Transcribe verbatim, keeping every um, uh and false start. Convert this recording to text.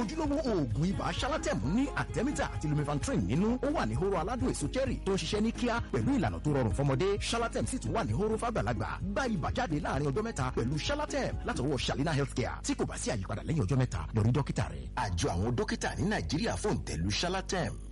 ojúlówó oògùn ibà Shalatem ní Artemether àti Lumefantrine nínú. Ó wà ní hóró aládùn èso cherry tó ń ṣiṣẹ́ ní kíá pẹ̀lú ìlànà tó rọrùn fọmọdé. Shalatem sì tún wà ní hóró fàgbàlagbà. Gba ibà jáde láàrin ọjọ́ mẹ́ta pẹ̀lú Shalatem látọwọ́ Shalina Healthcare. Tí kò bá sí àyípadà lẹ́yìn ọjọ́ mẹ́ta, lọ rí dókítà rẹ̀. Àjọ àwọn dókítà ní Nàìjíríà fòǹtẹ̀ lù Shalatem.